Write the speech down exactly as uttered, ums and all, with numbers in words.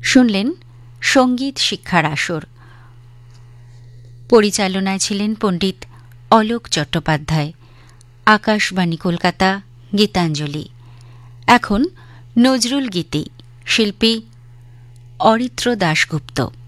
শুনলেন সঙ্গীত শিক্ষার আসর। পরিচালনায় ছিলেন পণ্ডিত অলোক চট্টোপাধ্যায়। আকাশবাণী কলকাতা, গীতাঞ্জলি। এখন নজরুল গীতি, শিল্পী অরিত্র দাশগুপ্ত।